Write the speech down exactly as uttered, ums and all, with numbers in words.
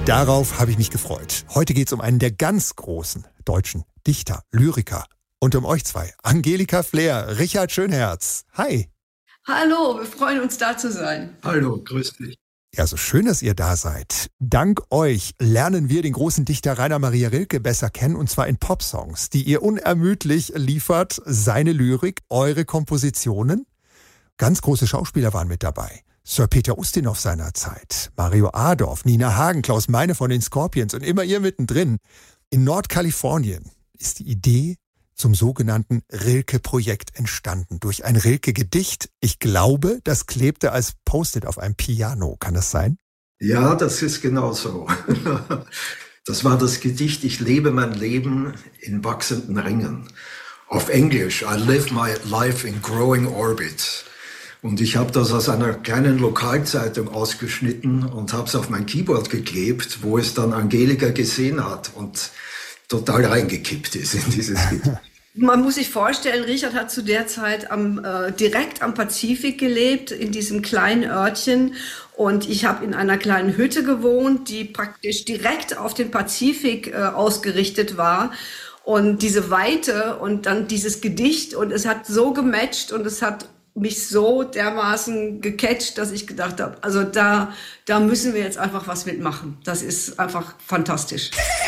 Darauf habe ich mich gefreut. Heute geht es um einen der ganz großen deutschen Dichter, Lyriker. Und um euch zwei, Angelika Flair, Richard Schönherz. Hi. Hallo, wir freuen uns, da zu sein. Hallo, grüß dich. Ja, so schön, dass ihr da seid. Dank euch lernen wir den großen Dichter Rainer Maria Rilke besser kennen, und zwar in Popsongs, die ihr unermüdlich liefert. Seine Lyrik, eure Kompositionen. Ganz große Schauspieler waren mit dabei. Sir Peter Ustinov seiner Zeit, Mario Adorf, Nina Hagen, Klaus Meine von den Scorpions und immer ihr mittendrin. In Nordkalifornien ist die Idee zum sogenannten Rilke-Projekt entstanden. Durch ein Rilke-Gedicht. Ich glaube, das klebte als Post-it auf einem Piano. Kann das sein? Ja, das ist genau so. Das war das Gedicht Ich lebe mein Leben in wachsenden Ringen. Auf Englisch, I live my life in growing orbit. Und ich habe das aus einer kleinen Lokalzeitung ausgeschnitten und habe es auf mein Keyboard geklebt, wo es dann Angelika gesehen hat und total reingekippt ist in dieses Gedicht. Man muss sich vorstellen, Richard hat zu der Zeit am, äh, direkt am Pazifik gelebt, in diesem kleinen Örtchen. Und ich habe in einer kleinen Hütte gewohnt, die praktisch direkt auf den Pazifik äh, ausgerichtet war. Und diese Weite und dann dieses Gedicht. Und es hat so gematcht und es hat mich so dermaßen gecatcht, dass ich gedacht habe, also da, da müssen wir jetzt einfach was mitmachen. Das ist einfach fantastisch.